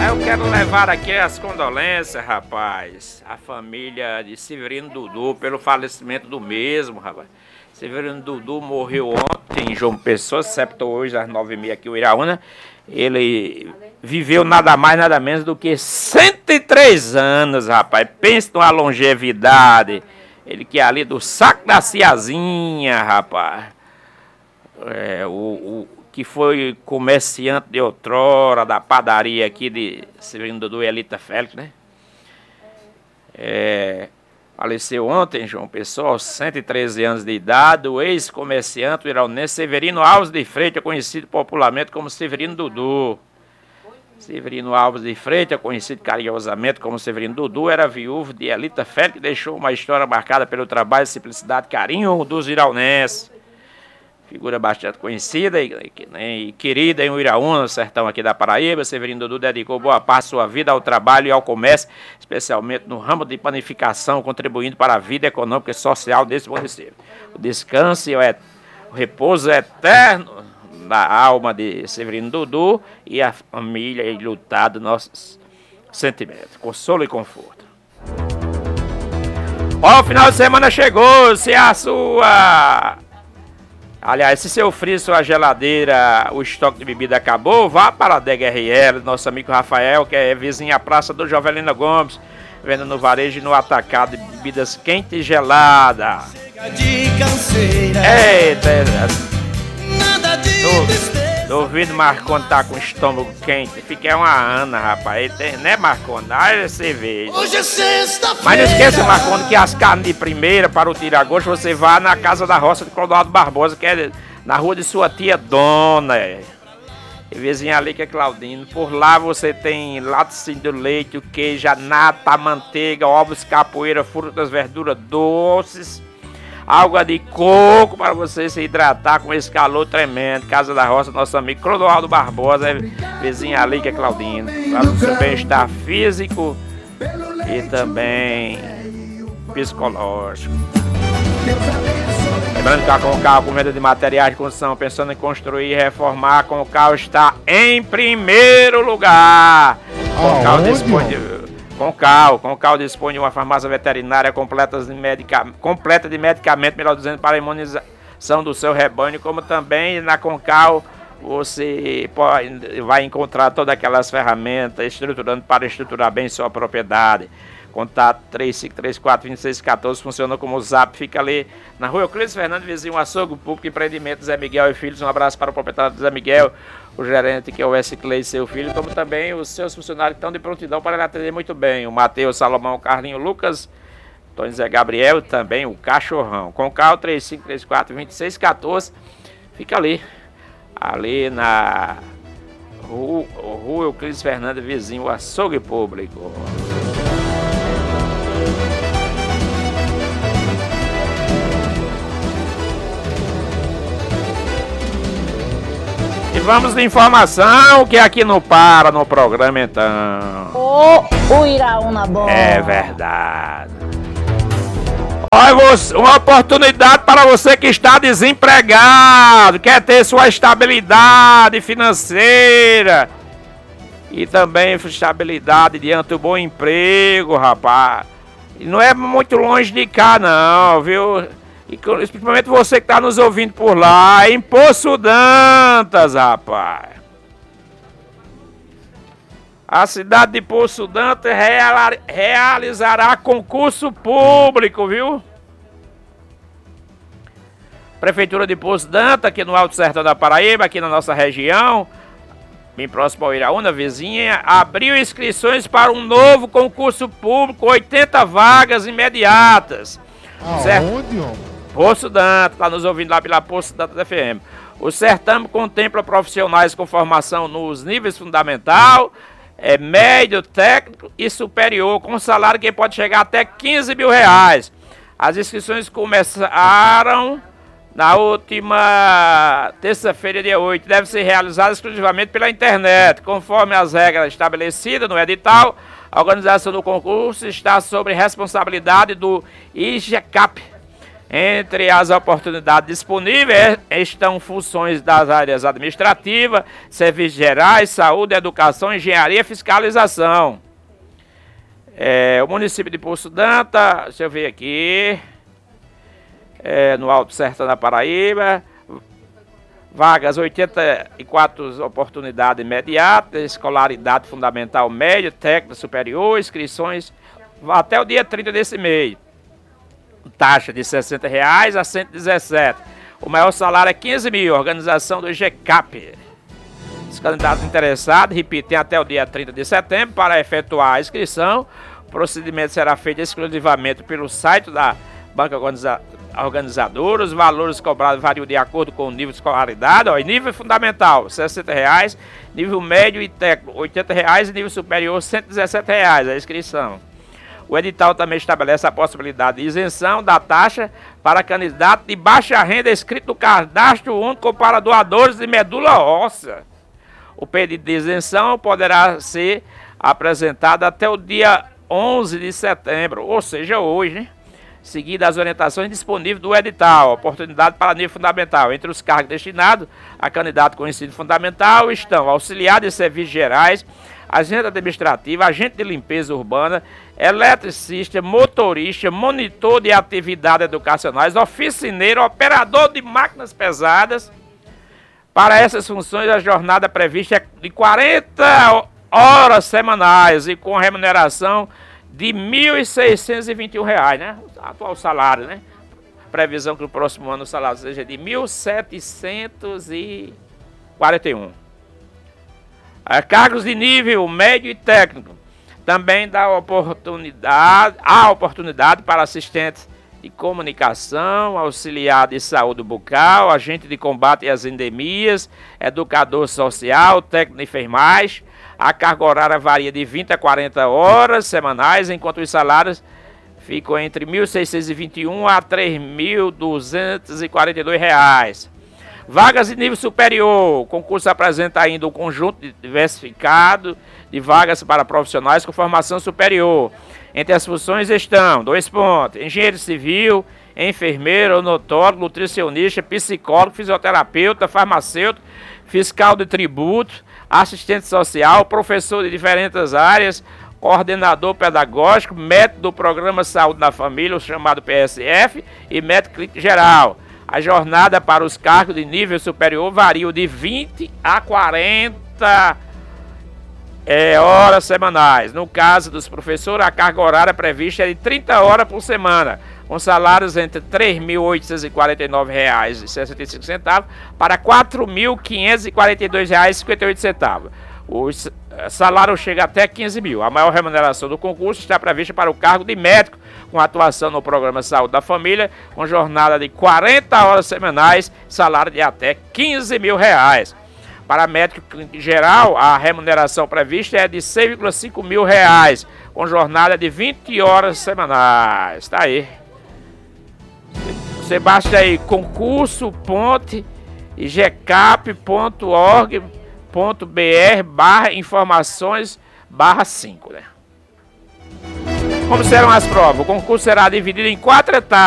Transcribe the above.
Eu quero levar aqui as condolências, rapaz, à família de Severino Dudu pelo falecimento do mesmo, rapaz. Severino Dudu morreu ontem em João Pessoa, septou hoje às 9h30 aqui em Uiraúna. Ele viveu nada mais, nada menos do que 103 anos, rapaz. Pensa numa longevidade. Ele que é ali do Saco da Ciazinha, rapaz. Que foi comerciante de outrora, da padaria aqui de Severino Dudu e Elita Félix, né? Faleceu ontem, João Pessoa, aos 113 anos de idade, o ex-comerciante iraunense Severino Alves de Freitas, conhecido popularmente como Severino Dudu. Severino Alves de Freitas, conhecido carinhosamente como Severino Dudu, era viúvo de Elita Félix, que deixou uma história marcada pelo trabalho, simplicidade e carinho dos iraunenses. Figura bastante conhecida e querida em Uiraúna, no sertão aqui da Paraíba. Severino Dudu dedicou boa parte de sua vida ao trabalho e ao comércio, especialmente no ramo de panificação, contribuindo para a vida econômica e social desse município. O descanso e o repouso eterno da alma de Severino Dudu e a família e lutar dos nossos sentimentos, consolo e conforto. Ó, o final de semana chegou, se a sua... Aliás, se seu freezer, sua geladeira, o estoque de bebida acabou, vá para a DGRL, nosso amigo Rafael, que é vizinho à Praça do Jovelina Gomes, vendo no varejo e no atacado de bebidas quentes e geladas. Eita, tô ouvindo Marconi tá com o estômago quente, fiquei uma Ana, rapaz, né, Marconi? É cerveja. Hoje é sexta-feira. Mas não esqueça, Marconi, que as carnes de primeira para o tira-gosto você vá na Casa da Roça de Clodoaldo Barbosa, que é na rua de sua tia Dona. E vizinha ali que é Claudino. Por lá você tem laticínio de leite, o queijo, a nata, a manteiga, ovos, capoeira, frutas, verduras doces, água de coco para você se hidratar com esse calor tremendo. Casa da Roça, nosso amigo Clodoaldo Barbosa, vizinha ali que é Claudino. Para o seu bem-estar físico e também psicológico. Lembrando que a Concal, com venda de materiais de construção, pensando em construir e reformar, a Concal está em primeiro lugar. Concal dispõe de uma farmácia veterinária completa de medicamento, melhor dizendo, para a imunização do seu rebanho, como também na Concal você vai encontrar todas aquelas ferramentas estruturando para estruturar bem sua propriedade. Contato 3534-2614, funciona como o Zap, fica ali na rua Euclides Fernando, vizinho Açougue Público, empreendimento Zé Miguel e Filhos. Um abraço para o proprietário do Zé Miguel, o gerente que é o S. Clay, seu filho, como também os seus funcionários que estão de prontidão para lhe atender muito bem. O Matheus, Salomão, o Carlinho, o Lucas, Antônio Zé Gabriel e também o Cachorrão. Concal 3534-2614, fica ali na rua Euclides Fernando, vizinho Açougue Público. E vamos de informação que aqui não para no programa, então. O Iraúna bom. É verdade. Olha, uma oportunidade para você que está desempregado, quer ter sua estabilidade financeira e também estabilidade diante do bom emprego, rapaz. E não é muito longe de cá, não, viu? E principalmente você que está nos ouvindo por lá, em Poço Dantas, rapaz. A cidade de Poço Dantas realizará concurso público, viu? Prefeitura de Poço Dantas, aqui no Alto Sertão da Paraíba, aqui na nossa região, bem próximo ao Iraúna, vizinha, abriu inscrições para um novo concurso público, 80 vagas imediatas. Aonde? Poço Dantas, está nos ouvindo lá pela Poço Dantas FM. O certame contempla profissionais com formação nos níveis fundamental, médio, técnico e superior, com salário que pode chegar até R$15 mil. As inscrições começaram na última terça-feira, dia 8. Deve ser realizadas exclusivamente pela internet, conforme as regras estabelecidas no edital. A organização do concurso está sob responsabilidade do IGECAP, Entre as oportunidades disponíveis estão funções das áreas administrativas, serviços gerais, saúde, educação, engenharia e fiscalização. O município de Poço Danta, deixa eu ver aqui, no Alto Sertão da Paraíba, vagas 84 oportunidades imediatas, escolaridade fundamental média, técnica superior, inscrições até o dia 30 desse mês. Taxa de R$ 60 a R$ 117. O maior salário é 15 mil, organização do GCAP. Os candidatos interessados, repetem até o dia 30 de setembro para efetuar a inscrição. O procedimento será feito exclusivamente pelo site da banca organizadora. Os valores cobrados variam de acordo com o nível de escolaridade. Nível fundamental, R$ 60, nível médio e técnico, R$ 80 e nível superior, R$ 117 a inscrição. O edital também estabelece a possibilidade de isenção da taxa para candidato de baixa renda inscrito no cadastro único para doadores de medula óssea. O pedido de isenção poderá ser apresentado até o dia 11 de setembro, ou seja, hoje, né? Seguindo as orientações disponíveis do edital. Oportunidade para nível fundamental. Entre os cargos destinados a candidato com ensino fundamental estão auxiliar de serviços gerais, agente administrativo, agente de limpeza urbana, eletricista, motorista, monitor de atividades educacionais, oficineiro, operador de máquinas pesadas. Para essas funções, a jornada prevista é de 40 horas semanais e com remuneração de R$ 1.621, né? Atual salário, né? Previsão que no próximo ano o salário seja de R$ 1.741. Cargos de nível médio e técnico. Também há oportunidade para assistente de comunicação, auxiliar de saúde bucal, agente de combate às endemias, educador social, técnico de enfermagem. A carga horária varia de 20 a 40 horas semanais, enquanto os salários ficam entre R$ 1.621 a R$ 3.242. Vagas de nível superior. O concurso apresenta ainda um conjunto diversificado de vagas para profissionais com formação superior. Entre as funções estão, 2 pontos, engenheiro civil, enfermeiro, odontólogo, nutricionista, psicólogo, fisioterapeuta, farmacêutico, fiscal de tributo, assistente social, professor de diferentes áreas, coordenador pedagógico, médico do Programa Saúde na Família, o chamado PSF, e médico clínico geral. A jornada para os cargos de nível superior varia de 20 a 40 horas semanais. No caso dos professores, a carga horária prevista é de 30 horas por semana, com salários entre R$ 3.849,65 para R$ 4.542,58. O salário chega até 15 mil. A maior remuneração do concurso está prevista para o cargo de médico, com atuação no Programa Saúde da Família, com jornada de 40 horas semanais, salário de até R$ 15 mil. Para médico clínico geral, a remuneração prevista é de R$ 6,5 mil, com jornada de 20 horas semanais. Está aí. Você baixa aí concurso.igecap.org.br/informações/5, né? Como serão as provas? O concurso será dividido em 4 etapas.